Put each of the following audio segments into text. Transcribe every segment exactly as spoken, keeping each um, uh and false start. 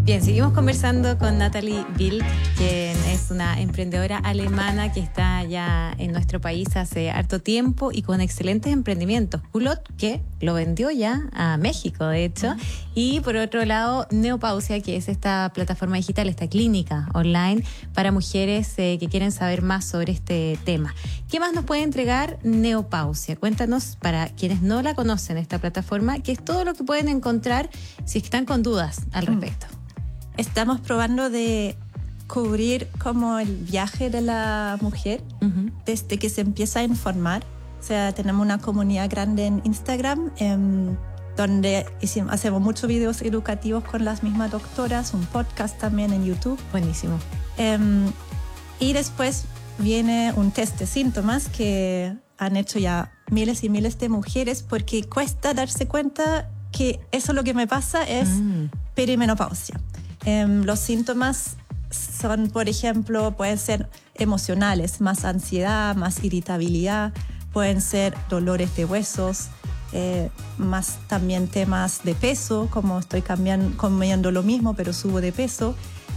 Bien, seguimos conversando con Natalie Bildt, quien es una emprendedora alemana que está ya en nuestro país hace harto tiempo y con excelentes emprendimientos. Culot, que lo vendió ya a México, de hecho. Uh-huh. Y por otro lado, Neopausia, que es esta plataforma digital, esta clínica online para mujeres eh, que quieren saber más sobre este tema. ¿Qué más nos puede entregar Neopausia? Cuéntanos, para quienes no la conocen, esta plataforma, qué es todo lo que pueden encontrar si están con dudas al respecto. Uh-huh. Estamos probando de cubrir como el viaje de la mujer uh-huh. desde que se empieza a informar. O sea, tenemos una comunidad grande en Instagram eh, donde hicimos, hacemos muchos videos educativos con las mismas doctoras, un podcast también en YouTube. Buenísimo. Eh, y después viene un test de síntomas que han hecho ya miles y miles de mujeres porque cuesta darse cuenta que eso lo que me pasa es mm. perimenopausia. Eh, los síntomas son, por ejemplo, pueden ser emocionales, más ansiedad, más irritabilidad, pueden ser dolores de huesos, eh, más también temas de peso, como estoy cambiando, comiendo lo mismo pero subo de peso.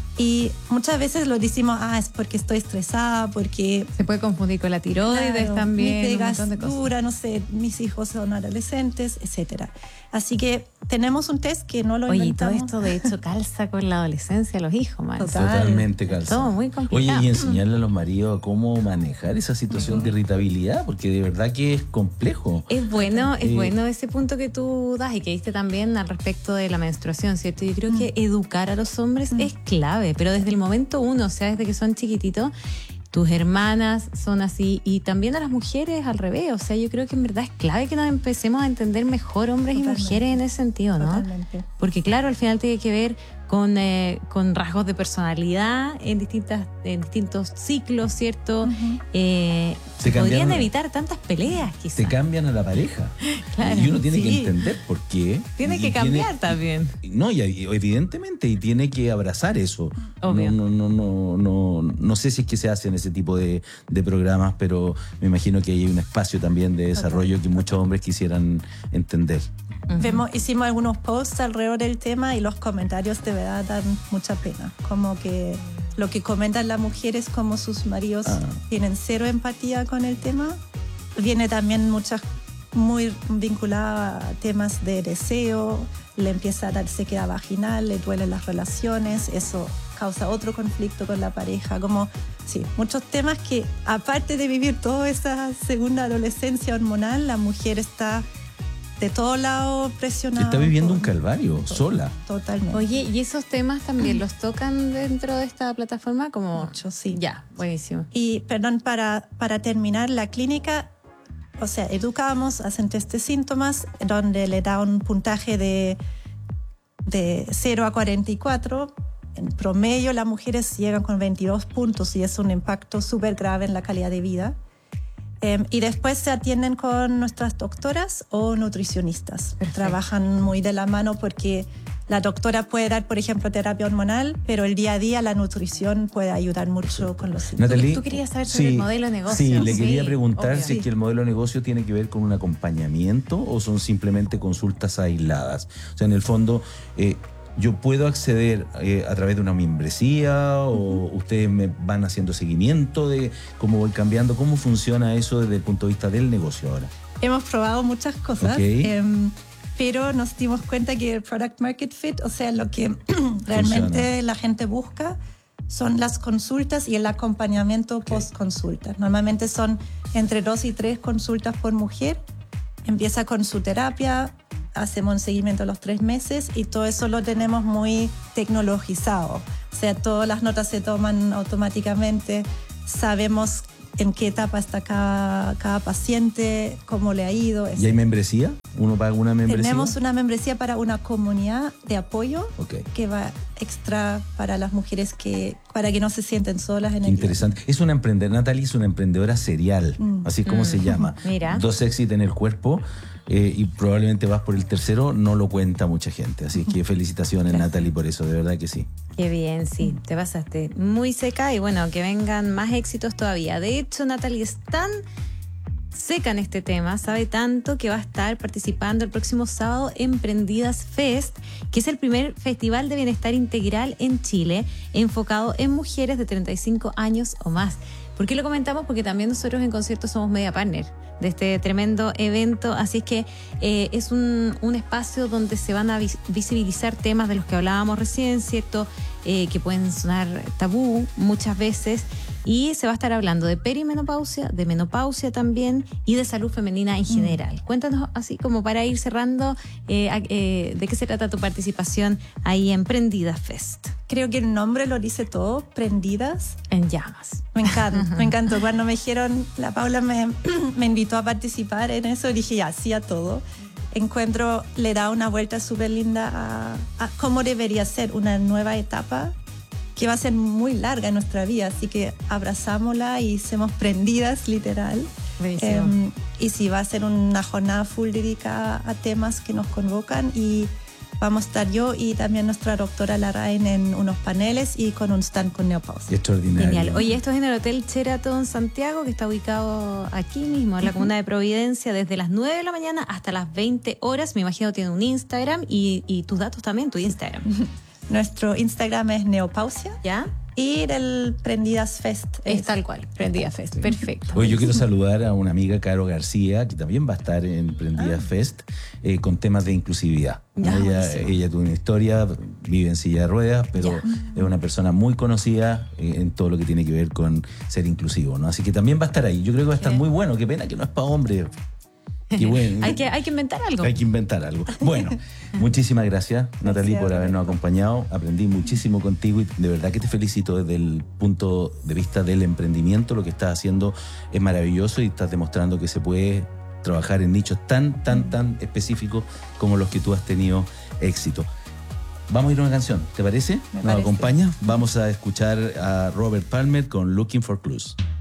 Y muchas veces lo decimos, ah, es porque estoy estresada, porque... Se puede confundir con la tiroides claro, también. Mi pega es dura, no sé, mis hijos son adolescentes, etcétera. Así que tenemos un test que no lo Oye, inventamos. Oye, todo esto de hecho calza con la adolescencia, los hijos, man. Total. Totalmente calza. Todo muy complicado. Oye, y enseñarle a los maridos a cómo manejar esa situación uh-huh. de irritabilidad, porque de verdad que es complejo. Es bueno, es eh, bueno ese punto que tú das y que diste también al respecto de la menstruación, ¿cierto? Yo creo uh-huh. que educar a los hombres uh-huh. es clave, pero desde el momento uno, o sea, desde que son chiquititos, tus hermanas son así, y también a las mujeres al revés. O sea, yo creo que en verdad es clave que nos empecemos a entender mejor hombres Totalmente. y mujeres en ese sentido, ¿no? Totalmente. Porque claro, al final tiene que ver con, eh, con rasgos de personalidad en, distintas, en distintos ciclos, ¿cierto? Uh-huh. Eh, se podrían evitar tantas peleas, quizás. Te cambian a la pareja. Claro, y uno tiene sí. que entender por qué. Tiene que cambiar tiene, también. No, y, evidentemente, y tiene que abrazar eso. Obvio. No, no, no, no, no, no sé si es que se hacen ese tipo de, de programas, pero me imagino que hay un espacio también de desarrollo que muchos hombres quisieran entender. Uh-huh. Vemos, hicimos algunos posts alrededor del tema y los comentarios de verdad dan mucha pena. Como que lo que comentan las mujeres, como sus maridos ah. tienen cero empatía con el tema. Viene también muchas muy vinculada a temas de deseo, le empieza a dar sequedad vaginal, le duelen las relaciones, eso causa otro conflicto con la pareja. Como, sí, muchos temas que, aparte de vivir toda esa segunda adolescencia hormonal, la mujer está de todo lado presionada. Está viviendo por... un calvario, Tot- sola. Totalmente. Oye, ¿y esos temas también los tocan dentro de esta plataforma? Como... Mucho, sí. Ya, buenísimo. Y, perdón, para, para terminar, la clínica, o sea, educamos, hacen test de síntomas, donde le da un puntaje de, de cero a cuarenta y cuatro. En promedio, las mujeres llegan con veintidós puntos y es un impacto súper grave en la calidad de vida. Eh, y después se atienden con nuestras doctoras o nutricionistas. Perfecto. Trabajan muy de la mano porque la doctora puede dar, por ejemplo, terapia hormonal, pero el día a día la nutrición puede ayudar mucho con los síntomas. Natalie, ¿Tú querías saber sobre sí, el modelo de negocio? Sí, le quería sí, preguntar obvio. si es que el modelo de negocio tiene que ver con un acompañamiento o son simplemente consultas aisladas. O sea, en el fondo... Eh, ¿yo puedo acceder eh, a través de una membresía o uh-huh. ustedes me van haciendo seguimiento de cómo voy cambiando? ¿Cómo funciona eso desde el punto de vista del negocio ahora? Hemos probado muchas cosas, okay. eh, pero nos dimos cuenta que el product market fit, o sea, lo que realmente funciona. La gente busca son las consultas y el acompañamiento okay. post-consulta. Normalmente son entre dos y tres consultas por mujer. Empieza con su terapia, hacemos un seguimiento a los tres meses y todo eso lo tenemos muy tecnologizado. O sea, todas las notas se toman automáticamente, sabemos en qué etapa está cada, cada paciente, cómo le ha ido. ¿Y hay membresía? ¿Uno paga una membresía? Tenemos una membresía para una comunidad de apoyo okay. que va extra para las mujeres, que para que no se sienten solas en el Interesante. día. Es una emprendedora, Natalie es una emprendedora serial, mm. así como mm. se llama. Mira. Dos éxitos en el cuerpo. Eh, y probablemente vas por el tercero, no lo cuenta mucha gente. Así que felicitaciones, gracias. Natalie, por eso, de verdad que sí. Qué bien, sí, te pasaste muy seca y bueno, que vengan más éxitos todavía. De hecho, Natalie es tan seca en este tema, sabe tanto que va a estar participando el próximo sábado en Emprendidas Fest, que es el primer festival de bienestar integral en Chile, enfocado en mujeres de treinta y cinco años o más. ¿Por qué lo comentamos? Porque también nosotros en Concierto somos media partner de este tremendo evento, así es que eh, es un, un espacio donde se van a vis- visibilizar temas de los que hablábamos recién, ¿cierto? Eh, que pueden sonar tabú muchas veces, y se va a estar hablando de perimenopausia, de menopausia también y de salud femenina en general. Mm. Cuéntanos, así como para ir cerrando, eh, eh, de qué se trata tu participación ahí en Prendidas Fest. Creo que el nombre lo dice todo, Prendidas. En llamas. Me encanta, me encantó. Cuando me dijeron, la Paula me, me invitó a participar en eso, dije ya, sí a todo. Encuentro, le da una vuelta súper linda a, a cómo debería ser una nueva etapa que va a ser muy larga en nuestra vida, así que abrazámosla y seamos prendidas, literal. Eh, y sí, va a ser una jornada full dedicada a temas que nos convocan, y vamos a estar yo y también nuestra doctora Larraín en unos paneles y con un stand con Neopausia. Extraordinario. Genial. Oye, esto es en el Hotel Sheraton Santiago, que está ubicado aquí mismo, en la comuna de Providencia, desde las nueve de la mañana hasta las veinte horas. Me imagino que tiene un Instagram y, y tus datos también, tu Instagram. Nuestro Instagram es Neopausia. ¿Ya? Y el Prendidas Fest. Es, es tal cual, Prendidas Fest. Perfecto. Oye, yo quiero saludar a una amiga, Caro García, que también va a estar en Prendidas ah. Fest eh, con temas de inclusividad. Ya, ella, ella tuvo una historia, vive en silla de ruedas, pero ya. es una persona muy conocida eh, en todo lo que tiene que ver con ser inclusivo, ¿no? Así que también va a estar ahí. Yo creo que va a estar muy bueno. Qué pena que no es para hombres. Qué bueno. hay, que, hay que inventar algo. Hay que inventar algo. Bueno, muchísimas gracias, Natalie, gracias, por habernos acompañado. Aprendí muchísimo contigo y de verdad que te felicito desde el punto de vista del emprendimiento. Lo que estás haciendo es maravilloso y estás demostrando que se puede trabajar en nichos tan, tan, tan específicos como los que tú has tenido éxito. Vamos a ir a una canción, ¿te parece? Me ¿Nos parece. acompaña? Vamos a escuchar a Robert Palmer con Looking for Clues.